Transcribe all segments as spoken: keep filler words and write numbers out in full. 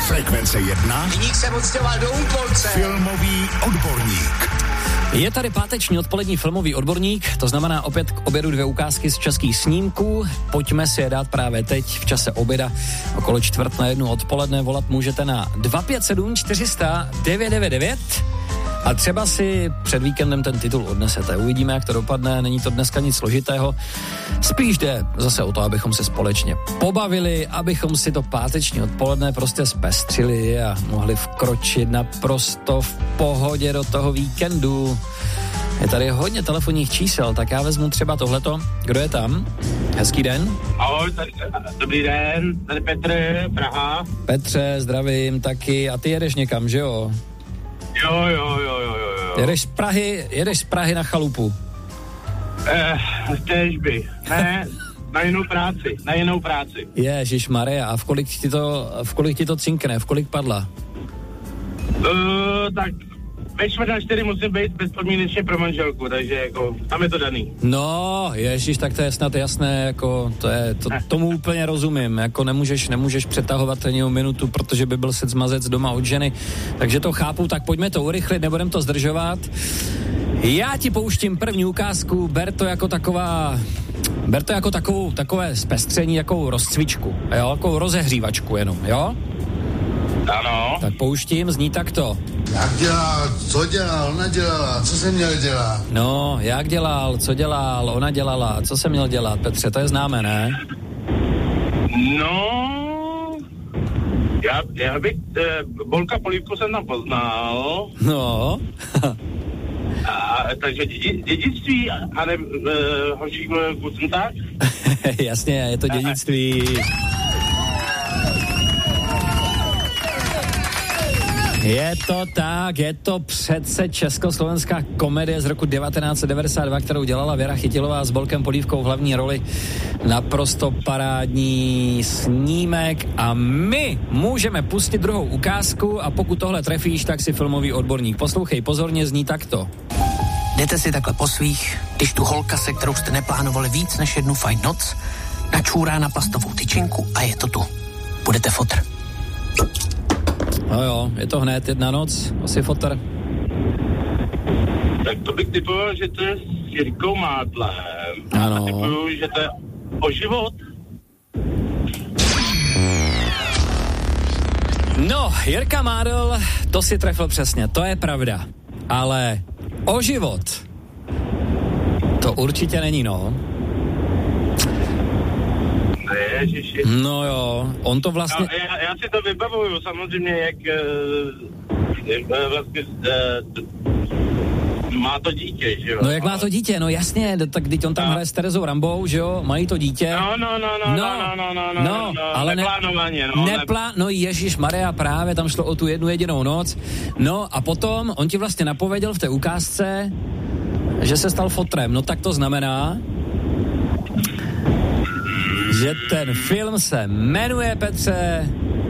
Frekvence jedna. Viník se odstěhoval do Úpolce. Filmový odborník. Je tady páteční odpolední filmový odborník, to znamená opět k obědu dvě ukázky z českých snímků. Pojďme si je dát právě teď v čase oběda okolo čtvrt na jednu odpoledne. Volat můžete na dva pět sedm čtyři sta devět devět devět a třeba si před víkendem ten titul odnesete. Uvidíme, jak to dopadne, není to dneska nic složitého. Spíš jde zase o to, abychom se společně pobavili, abychom si to páteční odpoledne prostě zpestřili a mohli vkročit naprosto v pohodě do toho víkendu. Je tady hodně telefonních čísel, tak já vezmu třeba tohleto. Kdo je tam? Hezký den. Ahoj, tady, dobrý den, tady Petr, Praha. Petře, zdravím taky. A ty jedeš někam, že jo? Jo, jo, jo, jo, jo. Jedeš z Prahy, jedeš z Prahy na chalupu. Eh, téžby. Ne, na jinou práci, na jinou práci. Ježišmarja, a v kolik ti to, v kolik ti to cinkne, v kolik padla? Uh, tak ve čtvrt na čtyři musím být bezpodmínečně pro manželku, takže jako tam je to daný. No, ježiš, tak to je snad jasné, jako to je, to, tomu úplně rozumím, jako nemůžeš, nemůžeš přetahovat ani o minutu, protože by byl set zmazec doma od ženy, takže to chápu, tak pojďme to urychlit, nebudem to zdržovat. Já ti pouštím první ukázku, ber to jako taková, ber to jako takovou, takové zpestření, takovou rozcvičku, jo, takovou rozehřívačku jenom, jo? Ano. Tak pouštím, zní takto. Jak dělal, co dělal, ona dělala, co jsem měl dělat? No, jak dělal, co dělal, ona dělala, co jsem měl dělat, Petře, to je známé, ne? No, já, já bych, eh, Bolka Polívku jsem tam poznal. No. A, takže dědi, dědictví, a ne, eh, hošík Kucnták? Jasně, je to dědictví. Je to tak, je to přece československá komedie z roku devatenáct set devadesát dva, kterou dělala Věra Chytilová s Bolkem Polívkou v hlavní roli. Naprosto parádní snímek a my můžeme pustit druhou ukázku a pokud tohle trefíš, tak si filmový odborník. Poslouchej pozorně, zní takto. Jdete si takhle po svých, když tu holka, se kterou jste neplánovali víc než jednu fajn noc, načůrá na plastovou tyčinku a je to tu. Budete fotr. No jo, je to hned jedna noc, asi fotr. Tak to bych typoval, že to je s Jirkou Mádlem. Ano. A typuju, že to je o život. No, Jirka Mádl, to si trefil přesně, to je pravda. Ale o život to určitě není, no. Ježiši. No jo, on to vlastně... No, já, já si to vybavuju, samozřejmě, jak, jak vlastně má to dítě, že jo? No jak má to dítě, no jasně, tak teď on tam no. hraje s Terezou Rambou, že jo, mají to dítě. No, no, no, no, no, no, no, no, no, no ale neplánovaně, no. Neplá, no ježišmarja, právě tam šlo o tu jednu jedinou noc. No a potom on ti vlastně napověděl v té ukázce, že se stal fotrem, no tak to znamená, že ten film se jmenuje, Petře...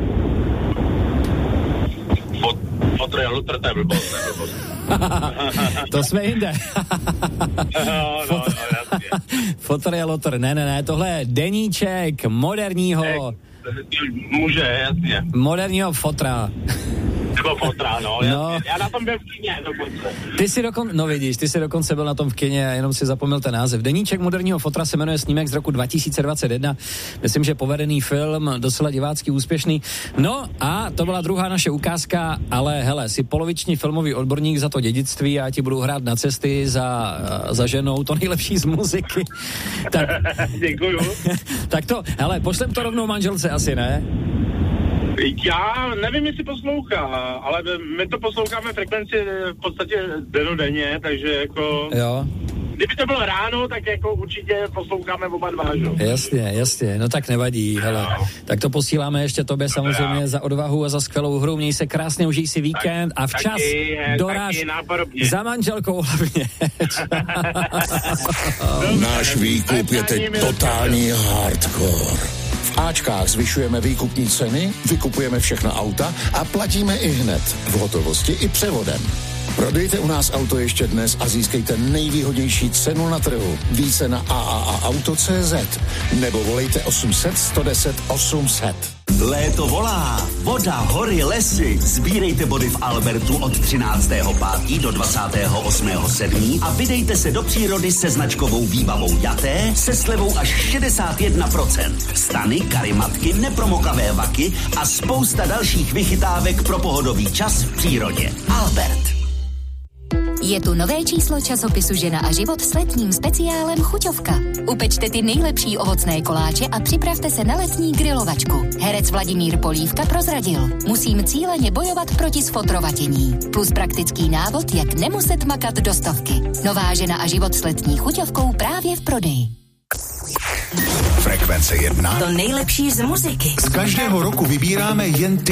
Fot, fotr je lutr, to je blbost, to je blbost. To jsme jinde. no, no, no, jasně. Fotr je lotr, ne, ne, ne, tohle je deníček moderního... Může, jasně. Moderního fotra. Nebo fotra, no. no. Já, já na tom byl v kině dokonce. Ty si dokonce, no vidíš, ty si dokonce byl na tom v kině, jenom si zapomněl ten název. Deníček moderního fotra se jmenuje snímek z roku dva tisíce dvacet jedna. Myslím, že povedený film, docela divácky úspěšný. No a to byla druhá naše ukázka, ale hele, si poloviční filmový odborník za to dědictví, já ti budu hrát na cesty za, za ženou, to nejlepší z muziky. Tak, děkuju. Tak to, hele, pošlem to rovnou manželce asi, ne? Já nevím, jestli poslouchá, ale my to posloucháme frekvenci v podstatě denodenně, takže jako... Jo. Kdyby to bylo ráno, tak jako určitě posloucháme oba dva, že? Jasně, jasně, no tak nevadí, hele. Tak to posíláme ještě tobě samozřejmě za odvahu a za skvělou hru, měj se krásně, užij si víkend a včas taky, doráž taky za manželkou hlavně. Náš výkup je teď totální hardcore. V Ačkách zvyšujeme výkupní ceny, vykupujeme všechna auta a platíme i hned, v hotovosti i převodem. Prodejte u nás auto ještě dnes a získejte nejvýhodnější cenu na trhu. Více na a a a auto tečka cé zet nebo volejte osm set sto deset osm set. Léto volá, voda, hory, lesy. Sbírejte body v Albertu od třináctého pátého do dvacátého osmého sedmého a vydejte se do přírody se značkovou výbavou Jaté se slevou až šedesát jedna procent. Stany, karimatky, nepromokavé vaky a spousta dalších vychytávek pro pohodový čas v přírodě. Albert. Je tu nové číslo časopisu Žena a život s letním speciálem Chuťovka. Upečte ty nejlepší ovocné koláče a připravte se na letní grilovačku. Herec Vladimír Polívka prozradil: musím cíleně bojovat proti sfotrovatění. Plus praktický návod, jak nemuset makat do stovky. Nová Žena a život s letní chuťovkou právě v prodeji. Frekvence jedna. To nejlepší z muziky. Z každého roku vybíráme jen ty